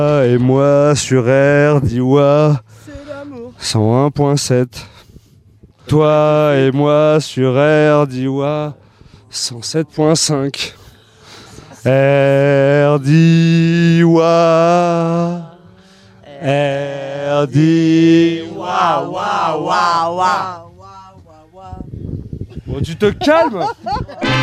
Et moi sur RDIWA 101.7. Toi et moi sur RDIWA 107.5. RDIWA RDIWA. Bon, tu te calmes.